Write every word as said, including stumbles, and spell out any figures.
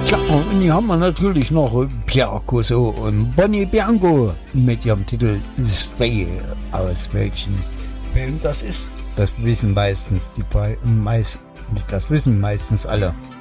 Tja, und hier haben wir natürlich noch Pierre Cosso und Bonnie Bianco mit ihrem Titel Stay. Aus welchen Film das ist, das wissen meistens die meist, das wissen meistens alle.